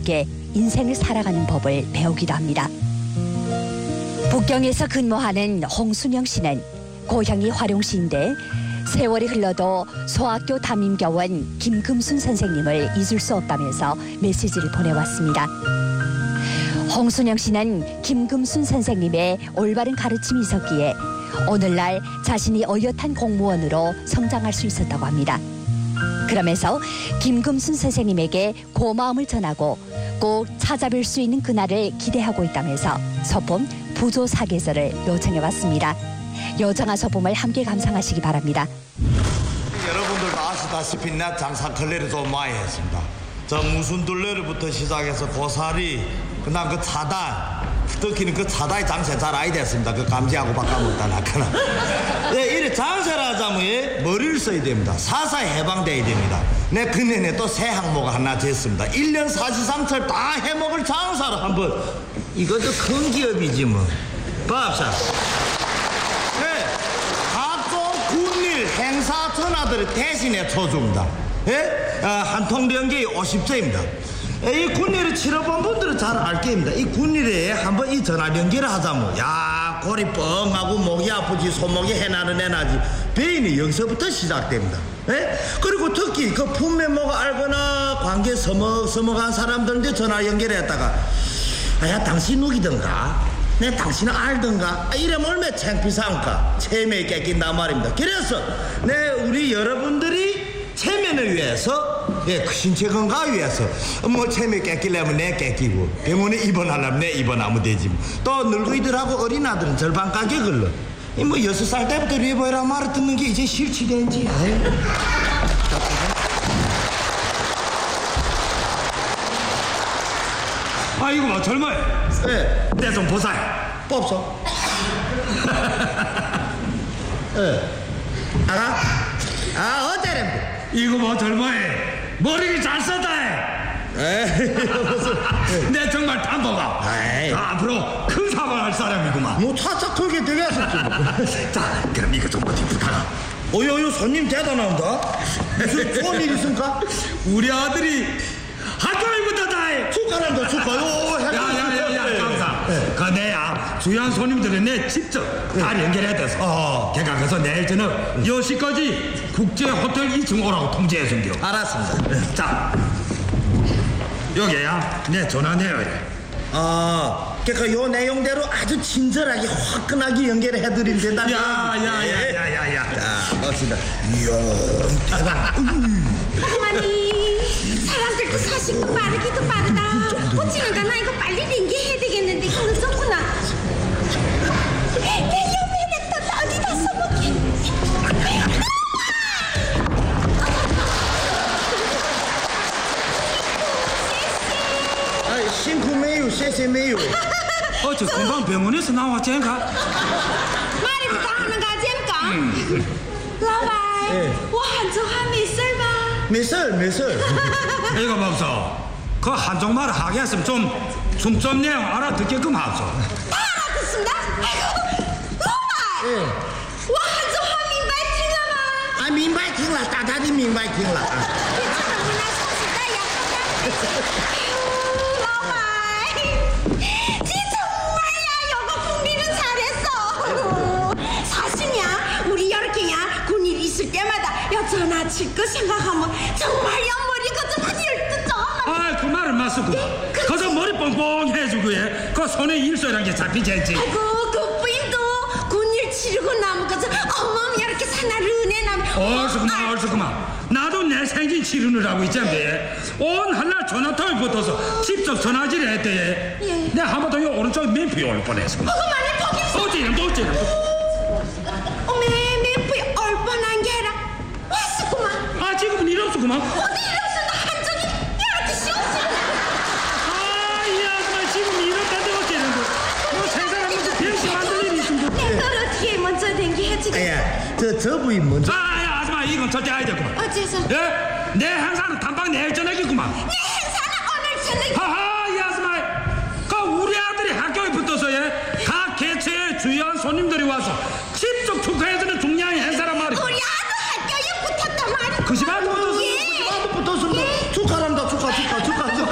함께 인생을 살아가는 법을 배우기도 합니다. 북경에서 근무하는 홍순영 씨는 고향이 화룡시인데 세월이 흘러도 소학교 담임교원 김금순 선생님을 잊을 수 없다면서 메시지를 보내왔습니다. 홍순영 씨는 김금순 선생님의 올바른 가르침이 있었기에 오늘날 자신이 어엿한 공무원으로 성장할 수 있었다고 합니다. 그러면서 김금순 선생님에게 고마움을 전하고 꼭 찾아뵐 수 있는 그날을 기대하고 있다면서 소품 부조사계절을 요청해왔습니다. 요정아 소품을 함께 감상하시기 바랍니다. 여러분들도 아시다시피 내 장사 걸레를 좀 많이 했습니다. 저 무슨 둘레로부터 시작해서 고사리, 그다음 그 차달, 특히는 그 차달이 장사 잘 아이 됐습니다. 그 감지하고 바꿔먹다 나거나. 예, 이래 장사를 하자면 예, 머리를 써야 됩니다. 사사에 해방돼야 됩니다. 내 그년에 또 새 항목 하나 쟀습니다. 1년 사시삼철 다 해먹을 장사를 한번. 이것도 큰 기업이지 뭐. 밥사. 예, 각종 군일 행사 전화들을 대신에 쳐줍니다. 예? 한 통 연계에 50조입니다. 이 군일을 치러본 분들은 잘 알 겁니다. 이 군일에 한번 이 전화 연결을 하자면 야 골이 뻥하고 목이 아프지 손목이 해나는 애나지 배인이 여기서부터 시작됩니다. 예? 그리고 특히 그 품메모가 알거나 관계 서먹서먹한 사람들한테 전화 연결했다가 야 당신 누구든가 내 당신은 알던가 이러면 얼마나 창피상까 체면이 깎인단 말입니다. 그래서 우리 여러분들이 체면을 위해서 예, 신체 건강을 위해서 뭐 체면 깎이려면 내 깎이고 병원에 입원하려면 내 입원하면 되지 또 늙은이들하고 어린아들은 절반 가격을로 뭐 6살 때부터 리버라 말을 듣는 게 이제 실치된지 아이고 뭐 젊어요. 예, 내 좀 보사요. 뽑소. 예, 알아? 아 어때래? 이거 뭐 젊어요. 머리를 잘 썼다. 내 정말 탐보가. 앞으로 큰 사업을 할 사람이구만. 뭐 차차 크게 되겠었지 뭐. 자, 그럼 이거 좀 어디 부탁하. 어여 손님 대단합니다. 무슨 좋은 일 있습니까? 우리 아들이 학교에 붙었다. 축하한다 축하요. 야야야야 감사. 그 내야 주요한 손님들은 내 직접 다 연결해야 돼서 걔가 가서 내일 저녁 10시까지 국제 호텔 2층 오라고 통지해 준겨. 알았습니다. 자 여기야 내 전화 내요. 그러니까 요 내용대로 아주 친절하게 화끈하게 연결을 해드리면 된다. 야야야야야야. 자, 멋지다. 이야, 대박. 어머니, 사람들도 사실도 빠르기도 빠르다. 어찌는가 나 이거 빨리 연기해야 되겠는데 이거 늦었구나. 내 옆에 냈다 어디다 써먹게. 辛苦没有，谢谢没有。 저 금방 병원에서 나왔잖아. 말이부터 하는 거잼까?老板，我很좋아没事吧？ 没事儿，没事儿。 이거 먹소. 그 한쪽말 하게 했으면 좀 내용 알아듣게끔 하소. 다 알아듣습니다. 아이고, 老板，我很좋아明白听了吗？ 啊，明白听了，大家的明白听了。 전화 칠 거 생각하면 정말 옆머리가 좀 하늘 뜯죠. 그 말은 맞소구만. 그저 머리 뻥뻥 해주고 그 손에 일소란 게 잡히지 않지. 아이고 그 부인도 군일 치르고 나면 그저 어머 이렇게 사나르네 나면 얼쑤구만. 나도 내 생긴 치르느라고 있잖아. 온 한날 전화통에 붙어서 직접 전화질을 했대. 내가 한 번 더 오른쪽 맨표에 올 뻔했어. 그만해 포기. 어찌는 어메 맨표에 올 뻔한 게 아니라 왔었구만. 지금은 일 없었구만. 어디 이랬어 나 한정이 이렇게 쉬었어. 이 아줌마 지금 이렇다는데 어째는 뭐 생사하면서 병신 만들 일이 있으면 내 어떻게 먼저 된게 해주고. 저 부인 먼저. 아줌마 이건 절대 아니겠구만. 어째서? 내 행사는 단방 내일 저녁이구만. 내 행사